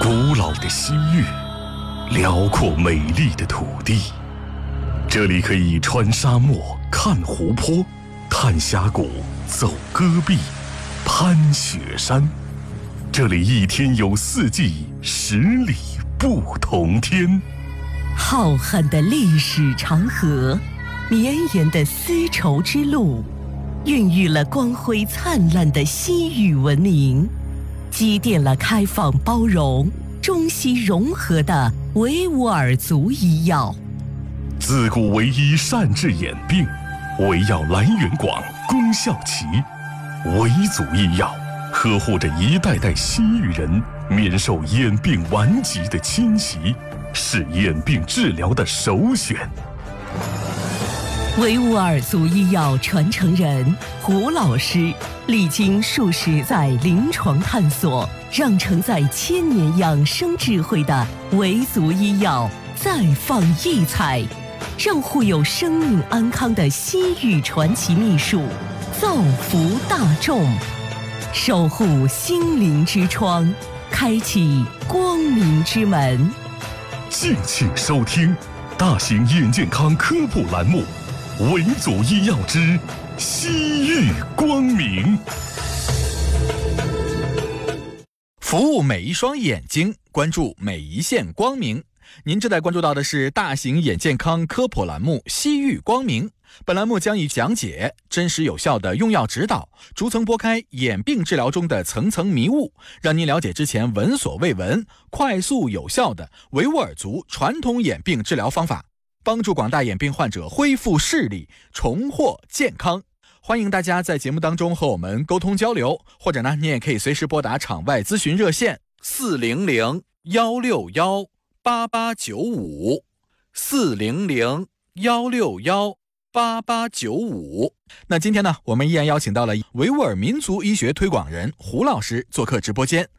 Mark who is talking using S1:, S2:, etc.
S1: 古老的西域，辽阔美丽的土地，这里可以穿沙漠、看湖泊、探峡谷、走戈壁、攀雪山。这里一天有四季，10里不同天。
S2: 浩瀚的历史长河，绵延的丝绸之路，孕育了光辉灿烂的西域文明，积淀了开放包容、中西融合的维吾尔族医药。
S1: 自古唯医善治眼病，维药来源广，功效齐。维族医药呵护着一代代西域人免受眼病顽疾的侵袭，是眼病治疗的首选。
S2: 维吾尔族医药传承人胡老师历经数十载临床探索，让承载千年养生智慧的维族医药再放异彩，让护有生命安康的西域传奇秘术造福大众，守护心灵之窗，开启光明之门。
S1: 敬请收听大型眼健康科普栏目《维族医药之西域光明》。
S3: 服务每一双眼睛，关注每一线光明。您正在关注到的是大型眼健康科普栏目《西域光明》。本栏目将以讲解真实有效的用药指导，逐层拨开眼病治疗中的层层迷雾，让您了解之前闻所未闻、快速有效的维吾尔族传统眼病治疗方法，帮助广大眼病患者恢复视力，重获健康。欢迎大家在节目当中和我们沟通交流，或者呢，你也可以随时拨打场外咨询热线400-161-8895 400-161-8895。那今天呢，我们依然邀请到了维吾尔民族医学推广人胡老师做客直播间，